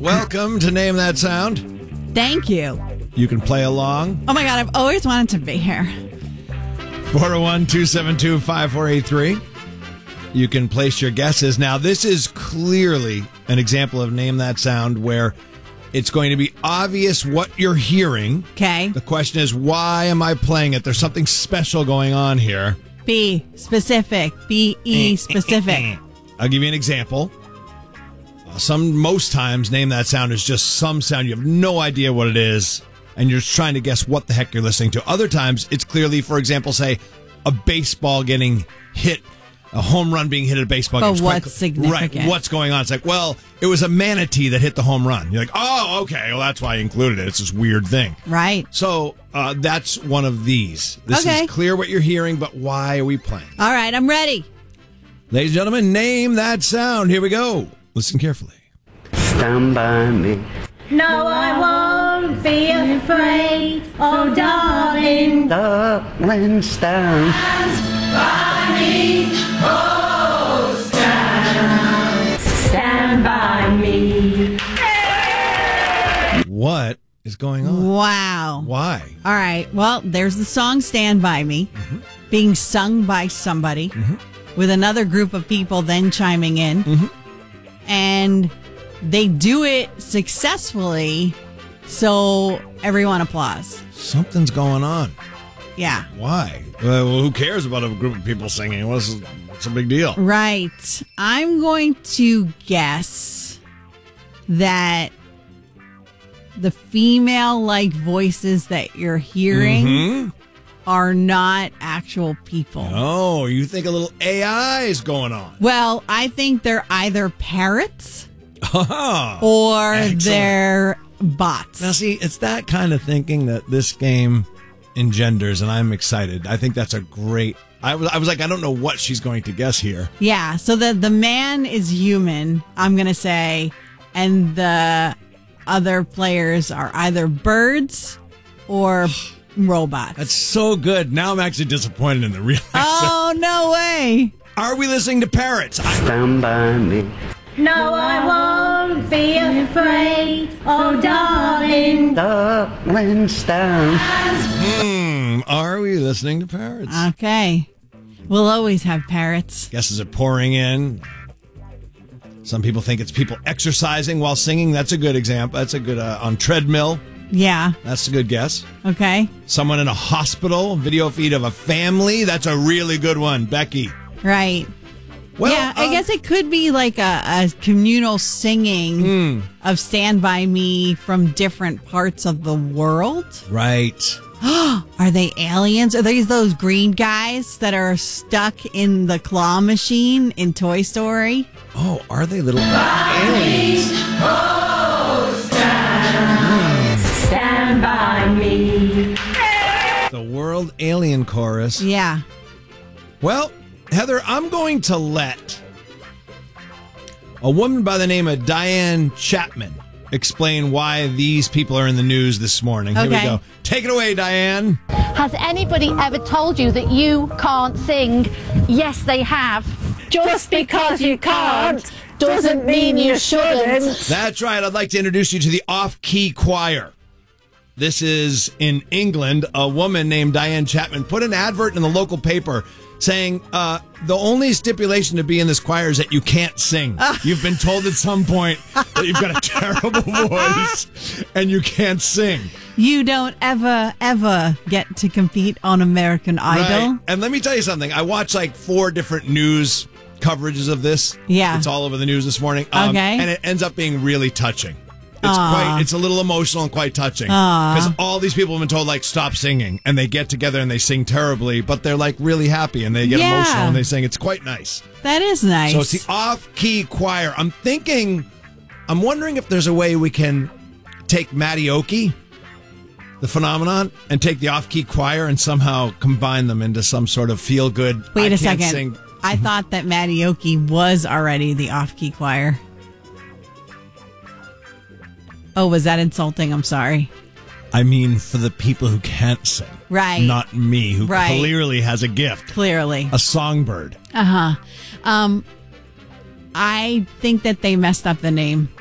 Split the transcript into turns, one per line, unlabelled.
welcome to Name That Sound.
Thank you.
You can play along.
Oh my God, I've always wanted to be here.
401-272-5483. You can place your guesses. Now, this is clearly an example of Name That Sound where it's going to be obvious what you're hearing.
Okay.
The question is, why am I playing it? There's something special going on here.
Be specific. Be specific.
I'll give you an example. Most times, Name That Sound is just some sound. You have no idea what it is, and you're trying to guess what the heck you're listening to. Other times, it's clearly, for example, say, a baseball getting hit, a home run being hit at a baseball game.
But what's significant?
Right, what's going on? It's like, well, it was a manatee that hit the home run. You're like, oh, okay, well, that's why I included it. It's this weird thing.
Right.
So that's one of these. This is clear what you're hearing, but why are we playing?
All right, I'm ready.
Ladies and gentlemen, Name That Sound. Here we go. Listen carefully.
Stand by me.
No, I won't be afraid. Oh, darling.
Darling, stand
by me. Oh, stand by me.
What is going on?
Wow.
Why?
All right. Well, there's the song Stand By Me being sung by somebody with another group of people then chiming in. And they do it successfully, so everyone applauds.
Something's going on.
Yeah.
Why? Well, who cares about a group of people singing? What's a big deal?
Right. I'm going to guess that the female-like voices that you're hearing are not actual people.
Oh, you think a little AI is going on?
Well, I think they're either parrots
or
they're bots.
Now, see, it's that kind of thinking that this game engenders, and I'm excited. I think that's a great... I was like, I don't know what she's going to guess here.
Yeah, so the man is human, I'm going to say, and the other players are either birds or robots.
That's so good. Now I'm actually disappointed in the real answer.
Oh, no way.
Are we listening to parrots?
Stand by me.
No, I won't be afraid. Oh, darling.
Darling, stand.
Are we listening to parrots?
Okay. We'll always have parrots.
Guesses are pouring in. Some people think it's people exercising while singing. That's a good example. That's a good on treadmill.
Yeah.
That's a good guess.
Okay.
Someone in a hospital, video feed of a family. That's a really good one, Becky.
Right.
Well,
yeah, I guess it could be like a communal singing of Stand By Me from different parts of the world.
Right.
Are they aliens? Are these those green guys that are stuck in the claw machine in Toy Story?
Oh, are they little aliens?
Oh, stand by me.
The World Alien Chorus.
Yeah.
Well, Heather, I'm going to let a woman by the name of Diane Chapman explain why these people are in the news this morning. Here we go. Take it away, Diane.
Has anybody ever told you that you can't sing? Yes, they have. Just because you can't doesn't mean you shouldn't.
That's right. I'd like to introduce you to the Off-Key Choir. This is in England. A woman named Diane Chapman put an advert in the local paper saying the only stipulation to be in this choir is that you can't sing. You've been told at some point that you've got a terrible voice and you can't sing.
You don't ever get to compete on American Idol.
Right. And let me tell you something. I watched like 4 different news coverages of this.
Yeah.
It's all over the news this morning.
Okay.
And it ends up being really touching. It's a little emotional and quite touching because all these people have been told like stop singing, and they get together and they sing terribly, but they're like really happy and they get emotional and they sing. It's quite nice.
That is nice.
So it's the Off-Key Choir. I'm wondering if there's a way we can take Matty-Oki, the phenomenon, and take the Off-Key Choir and somehow combine them into some sort of feel good.
Wait a second. I thought that Matty-Oki was already the Off-Key Choir. Oh, was that insulting? I'm sorry.
I mean, for the people who can't sing.
Right.
Not me, who clearly has a gift.
Clearly.
A songbird.
I think that they messed up the name.